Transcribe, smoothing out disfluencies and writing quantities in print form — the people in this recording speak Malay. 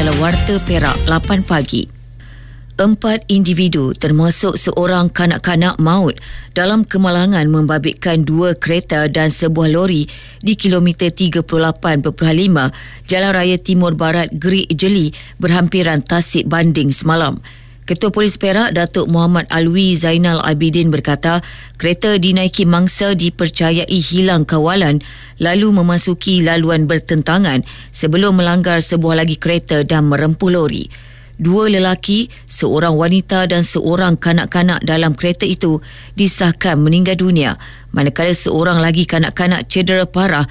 dalam Warta Perak 8 pagi. 4 individu termasuk seorang kanak-kanak maut dalam kemalangan membabitkan 2 kereta dan sebuah lori di kilometer 38.5 Jalan Raya Timur Barat Gerik Jeli berhampiran Tasik Banding semalam. Ketua Polis Perak Datuk Muhammad Alwi Zainal Abidin berkata kereta dinaiki mangsa dipercayai hilang kawalan lalu memasuki laluan bertentangan sebelum melanggar sebuah lagi kereta dan merempuh lori. 2 lelaki, seorang wanita dan seorang kanak-kanak dalam kereta itu disahkan meninggal dunia, manakala seorang lagi kanak-kanak cedera parah